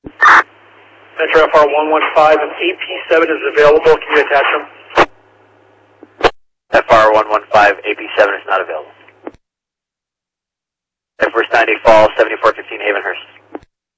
Metro FR115, and AP7 is available. Can you attach them? FR115, AP7 is not available. Air Force 90 Fall, 7415 Havenhurst.